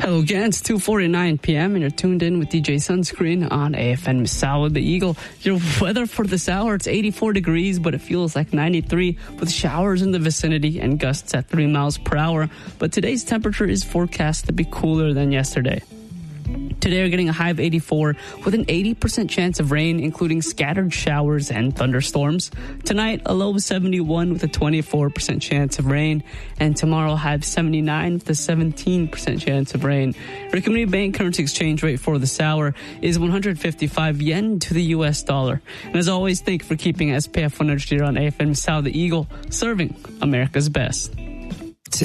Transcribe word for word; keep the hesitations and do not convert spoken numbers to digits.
Hello again, it's two forty-nine p.m. and you're tuned in with D J Sunscreen on A F M Sawa the Eagle. Your weather for this hour, it's eighty-four degrees, but it feels like ninety-three with showers in the vicinity and gusts at three miles per hour. But today's temperature is forecast to be cooler than yesterday. Today we're getting a high of eighty-four with an eighty percent chance of rain, including scattered showers and thunderstorms. Tonight, a low of seventy-one with a twenty-four percent chance of rain. And tomorrow, a high of seventy-nine with a seventeen percent chance of rain. Your community bank currency exchange rate for this hour is one hundred fifty-five yen to the U S dollar. And as always, thank you for keeping S P F one hundred here on A F M Sawa the Eagle, serving America's best.